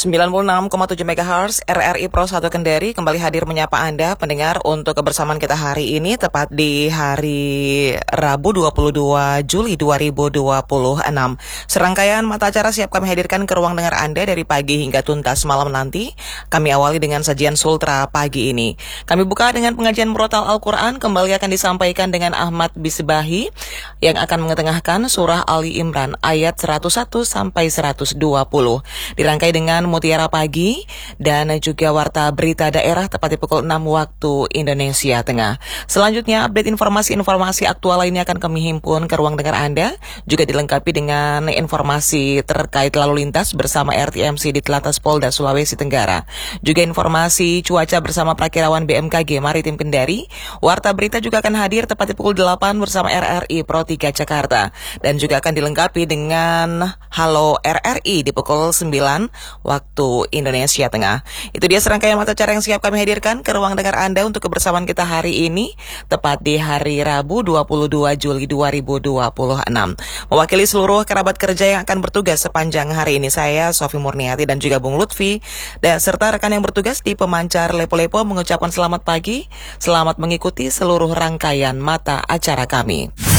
96,7 MHz RRI Pro 1 Kendari kembali hadir menyapa Anda pendengar untuk kebersamaan kita hari ini tepat di hari Rabu 22 Juli 2026. Serangkaian mata acara siap kami hadirkan ke ruang dengar Anda dari pagi hingga tuntas malam nanti. Kami awali dengan sajian Sultra pagi ini. Kami buka dengan pengajian murotal Al-Quran, kembali akan disampaikan dengan Ahmad Bisbahi yang akan mengetengahkan surah Ali Imran ayat 101 sampai 120. Dirangkai dengan Mutiara Pagi dan juga Warta Berita Daerah tepat di pukul 6 waktu Indonesia Tengah. Selanjutnya update informasi-informasi aktual lainnya akan kami himpun ke ruang dengar Anda, juga dilengkapi dengan informasi terkait lalu lintas bersama RTMC di Telantas Polda Sulawesi Tenggara. Juga informasi cuaca bersama Prakirawan BMKG Maritim Kendari. Warta Berita juga akan hadir tepat di pukul 8 bersama RRI Pro 3 Jakarta. Dan juga akan dilengkapi dengan Halo RRI di pukul 9 waktu Indonesia Tengah. Itu dia serangkaian mata acara yang siap kami hadirkan ke ruang dengar Anda untuk kebersamaan kita hari ini, tepat di hari Rabu 22 Juli 2026. Mewakili seluruh kerabat kerja yang akan bertugas sepanjang hari ini, saya Sofi Murniati dan juga Bung Lutfi, dan serta rekan yang bertugas di pemancar Lepo-Lepo mengucapkan selamat pagi, selamat mengikuti seluruh rangkaian mata acara kami.